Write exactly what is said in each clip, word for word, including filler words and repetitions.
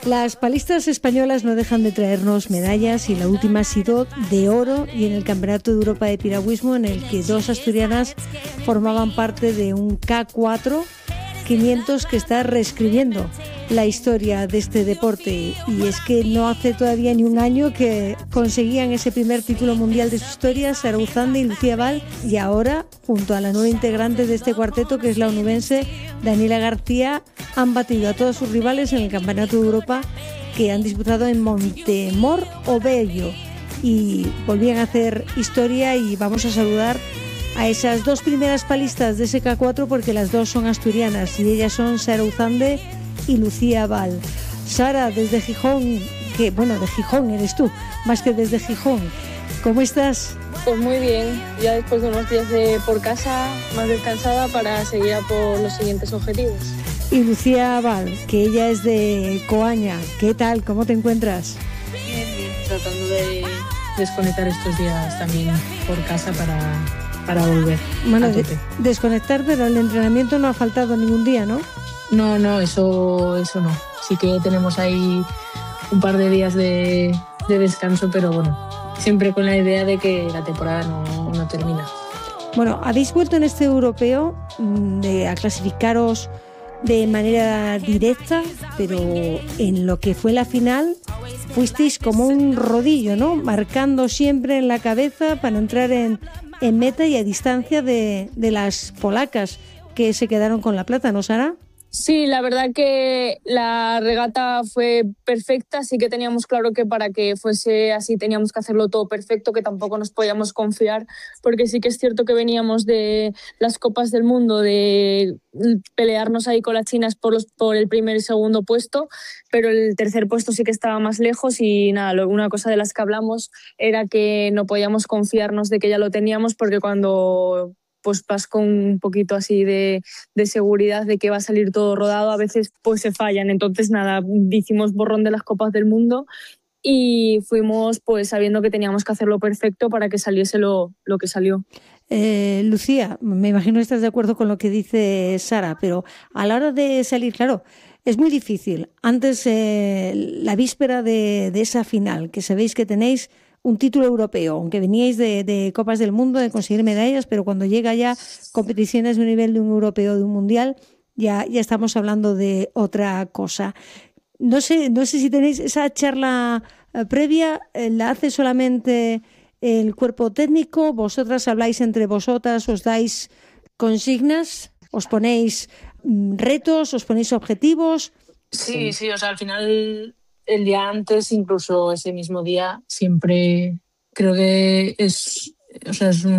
Las palistas españolas no dejan de traernos medallas y la última ha sido de oro y en el Campeonato de Europa de Piragüismo, en el que dos asturianas formaban parte de un K cuatro quinientos que está reescribiendo la historia de este deporte, y es que no hace todavía ni un año que conseguían ese primer título mundial de su historia Sara Uzande y Lucía Val, y ahora junto a la nueva integrante de este cuarteto, que es la onubense Daniela García, han batido a todos sus rivales en el Campeonato de Europa que han disputado en Montemor o Bello, y volvían a hacer historia. Y vamos a saludar a esas dos primeras palistas de ese K cuatro, porque las dos son asturianas y ellas son Sara Uzande y Lucía Val. Sara, desde Gijón, que bueno, de Gijón eres tú, más que desde Gijón, ¿cómo estás? Pues muy bien, ya después de unos días de por casa, más descansada para seguir a por los siguientes objetivos. Y Lucía Val, que ella es de Coaña, ¿qué tal? ¿Cómo te encuentras? Bien, bien, tratando de desconectar estos días también por casa para, para volver. Bueno, de, desconectar, pero el entrenamiento no ha faltado ningún día, ¿no? No, no, eso, eso no. Sí que tenemos ahí un par de días de, de descanso, pero bueno, siempre con la idea de que la temporada no, no termina. Bueno, habéis vuelto en este europeo de, a clasificaros de manera directa, pero en lo que fue la final fuisteis como un rodillo, ¿no? Marcando siempre en la cabeza para entrar en, en meta y a distancia de, de las polacas que se quedaron con la plata, ¿no, Sara? Sí, la verdad que la regata fue perfecta, sí que teníamos claro que para que fuese así teníamos que hacerlo todo perfecto, que tampoco nos podíamos confiar, porque sí que es cierto que veníamos de las Copas del Mundo, de pelearnos ahí con las chinas por, los, por el primer y segundo puesto, pero el tercer puesto sí que estaba más lejos y nada, una cosa de las que hablamos era que no podíamos confiarnos de que ya lo teníamos, porque cuando pues vas con un poquito así de, de seguridad de que va a salir todo rodado, a veces pues se fallan. Entonces nada, hicimos borrón de las Copas del Mundo y fuimos pues sabiendo que teníamos que hacerlo perfecto para que saliese lo, lo que salió. Eh, Lucía, me imagino que estás de acuerdo con lo que dice Sara, pero a la hora de salir, claro, es muy difícil. Antes, eh, la víspera de, de esa final, que sabéis que tenéis un título europeo, aunque veníais de, de Copas del Mundo, de conseguir medallas, pero cuando llega ya competiciones de un nivel de un europeo, de un mundial, ya, ya estamos hablando de otra cosa. No sé, no sé si tenéis esa charla eh, previa, eh, ¿la hace solamente el cuerpo técnico? ¿Vosotras habláis entre vosotras, os dais consignas, os ponéis mm, retos, os ponéis objetivos? Sí, sí, o sea, al final el día antes, incluso ese mismo día, siempre creo que es, o sea, es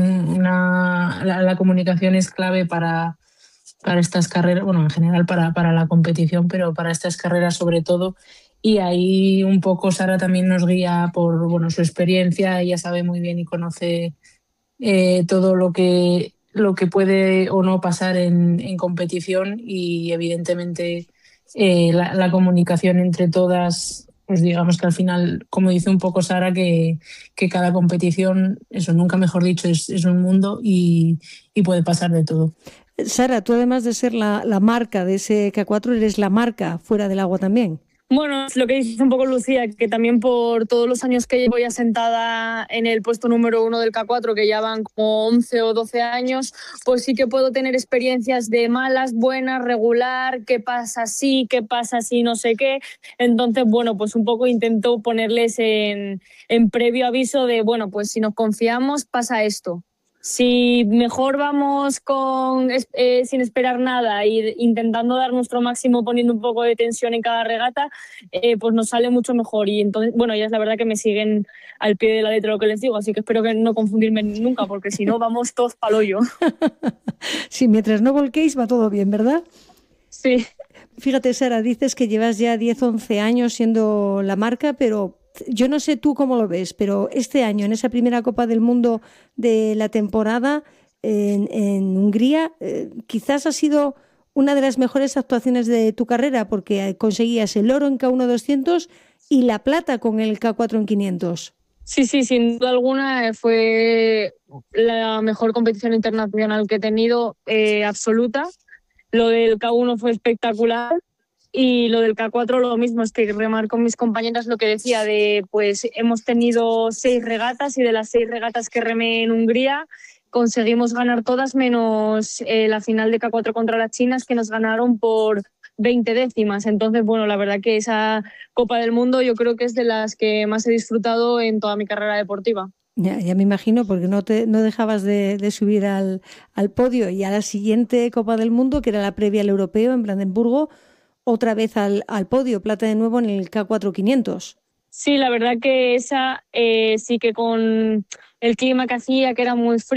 una, la, la comunicación es clave para, para estas carreras, bueno, en general para, para la competición, pero para estas carreras sobre todo. Y ahí un poco Sara también nos guía por, bueno, su experiencia. Ella sabe muy bien y conoce eh, todo lo que, lo que puede o no pasar en, en competición, y evidentemente Eh, la, la comunicación entre todas, pues digamos que al final, como dice un poco Sara, que, que cada competición, eso nunca mejor dicho, es, es un mundo y, y puede pasar de todo. Sara, tú además de ser la, la marca de ese K cuatro, eres la marca fuera del agua también. Bueno, es lo que dice un poco Lucía, que también por todos los años que llevo ya sentada en el puesto número uno del K cuatro, que ya van como once o doce años, pues sí que puedo tener experiencias de malas, buenas, regular, qué pasa así, qué pasa así, no sé qué. Entonces, bueno, pues un poco intento ponerles en, en previo aviso de, bueno, pues si nos confiamos pasa esto. Si mejor vamos con eh, sin esperar nada e intentando dar nuestro máximo, poniendo un poco de tensión en cada regata, eh, pues nos sale mucho mejor. Y entonces, bueno, ya es la verdad que me siguen al pie de la letra lo que les digo, así que espero que no confundirme nunca, porque si no vamos todos pa'l hoyo. Sí, mientras no volquéis va todo bien, ¿verdad? Sí. Fíjate, Sara, dices que llevas ya diez, once años siendo la marca, pero yo no sé tú cómo lo ves, pero este año, en esa primera Copa del Mundo de la temporada en, en Hungría, eh, quizás ha sido una de las mejores actuaciones de tu carrera, porque conseguías el oro en K uno doscientos y la plata con el K cuatro en quinientos. Sí, sí, sin duda alguna fue la mejor competición internacional que he tenido, eh, absoluta. Lo del K uno fue espectacular. Y lo del K cuatro lo mismo, es que remar con mis compañeras lo que decía de, pues hemos tenido seis regatas y de las seis regatas que remé en Hungría conseguimos ganar todas menos eh, la final de K cuatro contra las chinas, que nos ganaron por veinte décimas. Entonces, bueno, la verdad que esa Copa del Mundo yo creo que es de las que más he disfrutado en toda mi carrera deportiva. Ya, ya me imagino, porque no te no dejabas de, de subir al, al podio. Y a la siguiente Copa del Mundo, que era la previa al europeo en Brandenburgo, otra vez al, al podio, plata de nuevo en el K cuatro quinientos. Sí, la verdad que esa eh, sí que con el clima que hacía, que era muy frío,